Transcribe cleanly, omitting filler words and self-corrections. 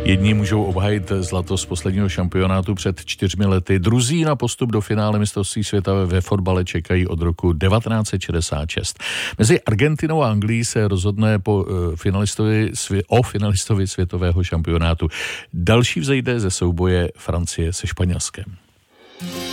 Jedni můžou obhájit zlato z posledního šampionátu před 4 lety, druzí na postup do finále mistrovství světa ve fotbale čekají od roku 1966. Mezi Argentinou a Anglií se rozhodne o finalistovi světového šampionátu. Další vzejde ze souboje Francie se Španělskem.